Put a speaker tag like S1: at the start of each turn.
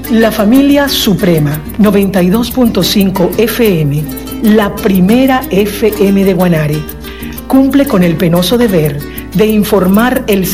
S1: La familia Suprema, 92.5 FM, la primera FM de Guanare, cumple con el penoso deber de informar el